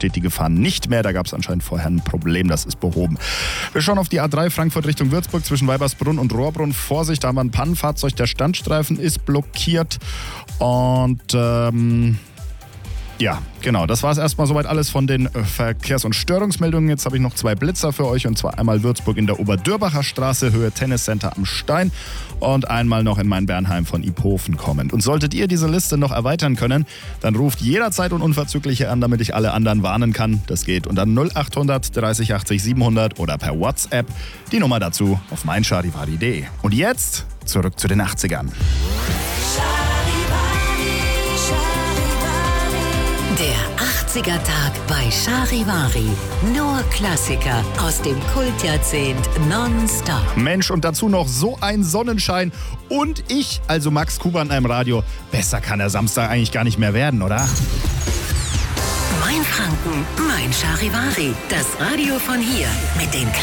besteht die Gefahr nicht mehr. Da gab es anscheinend vorher ein Problem, das ist behoben. Wir schauen auf die A3 Frankfurt Richtung Würzburg zwischen Weibersbrunn und Rohrbrunn. Vorsicht, da haben wir ein Pannenfahrzeug, der Standstreifen ist blockiert. Und ja, genau, das war es erstmal soweit alles von den Verkehrs- und Störungsmeldungen. Jetzt habe ich noch 2 Blitzer für euch, und zwar einmal Würzburg in der Oberdürbacher Straße, Höhe Tenniscenter am Stein, und einmal noch in Main-Bernheim von Iphofen kommend. Und solltet ihr diese Liste noch erweitern können, dann ruft jederzeit und unverzüglich an, damit ich alle anderen warnen kann. Das geht unter 0800 30 80 700 oder per WhatsApp. Die Nummer dazu auf meincharivari.de. Und jetzt zurück zu den 80ern. Der 80er-Tag bei Charivari. Nur Klassiker aus dem Kultjahrzehnt nonstop. Mensch, und dazu noch so ein Sonnenschein. Und ich, also Max Kuban im Radio. Besser kann der Samstag eigentlich gar nicht mehr werden, oder? Mein Franken, mein Charivari. Das Radio von hier mit den